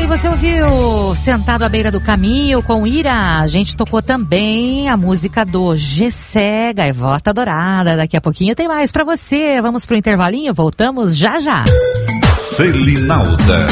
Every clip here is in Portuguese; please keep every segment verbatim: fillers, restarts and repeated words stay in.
aí você ouviu Sentado à Beira do Caminho com Ira. A gente tocou também a música do Gessé, Gaivota Dourada. Daqui a pouquinho tem mais pra você. Vamos pro intervalinho, voltamos já já. Selinalta.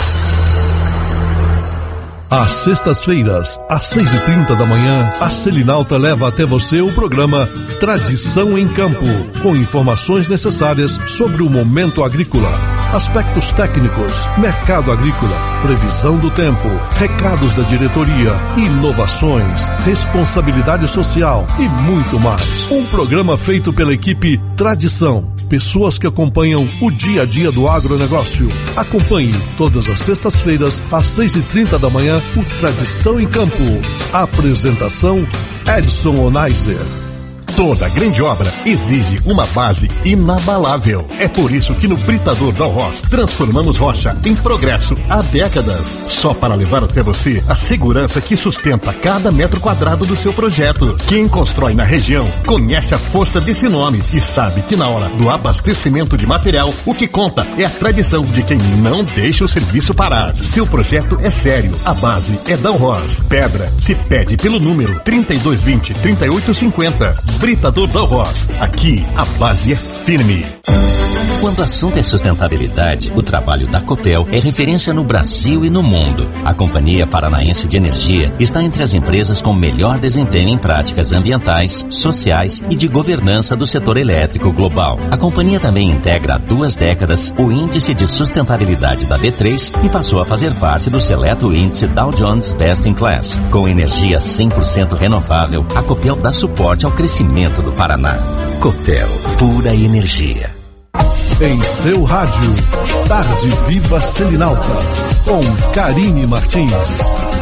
Às sextas-feiras, às seis e trinta da manhã, a Selinalta leva até você o programa Tradição em Campo, com informações necessárias sobre o momento agrícola, aspectos técnicos, mercado agrícola, previsão do tempo, recados da diretoria, inovações, responsabilidade social e muito mais. Um programa feito pela equipe Tradição, pessoas que acompanham o dia a dia do agronegócio. Acompanhe todas as sextas-feiras, às seis e trinta da manhã, o Tradição em Campo. Apresentação, Edson Onaiser. Toda grande obra exige uma base inabalável. É por isso que no Britador Dalros transformamos rocha em progresso há décadas. Só para levar até você a segurança que sustenta cada metro quadrado do seu projeto. Quem constrói na região conhece a força desse nome e sabe que na hora do abastecimento de material, o que conta é a tradição de quem não deixa o serviço parar. Seu projeto é sério, a base é Dalros. Pedra se pede pelo número trinta e dois vinte, trinta e oito cinquenta. Britador Dalros. Aqui a base é firme. Quando o assunto é sustentabilidade, o trabalho da Copel é referência no Brasil e no mundo. A Companhia Paranaense de Energia está entre as empresas com melhor desempenho em práticas ambientais, sociais e de governança do setor elétrico global. A companhia também integra há duas décadas o Índice de Sustentabilidade da B três e passou a fazer parte do seleto índice Dow Jones Best in Class. Com energia cem por cento renovável, a Copel dá suporte ao crescimento do Paraná. Copel, pura energia. Em seu rádio, Tarde Viva Selinalta, com Karine Martins.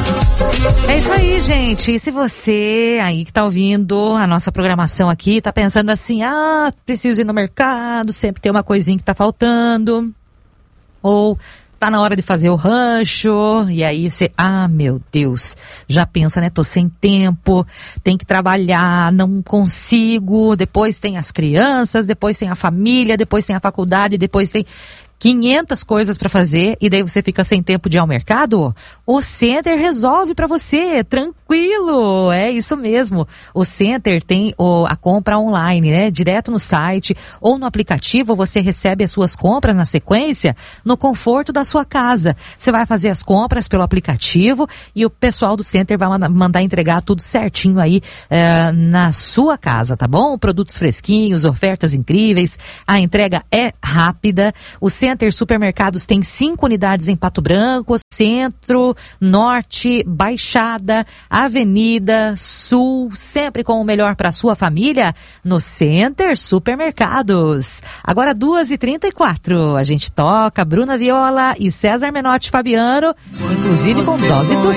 É isso aí, gente. E se você aí que tá ouvindo a nossa programação aqui, tá pensando assim, ah, preciso ir no mercado, sempre tem uma coisinha que tá faltando, ou tá na hora de fazer o rancho, e aí você, ah, meu Deus, já pensa, né, tô sem tempo, tem que trabalhar, não consigo, depois tem as crianças, depois tem a família, depois tem a faculdade, depois tem quinhentas coisas para fazer e daí você fica sem tempo de ir ao mercado? O Center resolve para você, tranquilo, é isso mesmo. O Center tem o, a compra online, né? Direto no site ou no aplicativo, você recebe as suas compras na sequência no conforto da sua casa. Você vai fazer as compras pelo aplicativo e o pessoal do Center vai mandar entregar tudo certinho aí é, na sua casa, tá bom? Produtos fresquinhos, ofertas incríveis, a entrega é rápida. O Center Supermercados tem cinco unidades em Pato Branco, Centro, Norte, Baixada, Avenida, Sul, sempre com o melhor para sua família no Center Supermercados. Agora duas e trinta e quatro, a gente toca Bruna Viola e César Menotti Fabiano, inclusive com dose do